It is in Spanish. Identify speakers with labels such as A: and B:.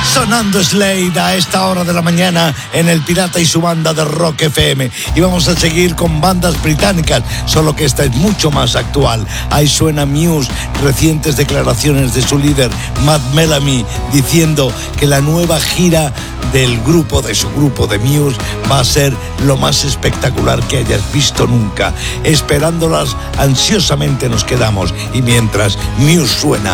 A: Sonando Slade a esta hora de la mañana en El Pirata y su banda de Rock FM. Y vamos a seguir con bandas británicas, solo que esta es mucho más actual. Ahí suena Muse, recientes declaraciones de su líder Matt Bellamy diciendo que la nueva gira del grupo, de su grupo de Muse, va a ser lo más espectacular que hayas visto nunca. Esperándolas ansiosamente nos quedamos, y mientras Muse suena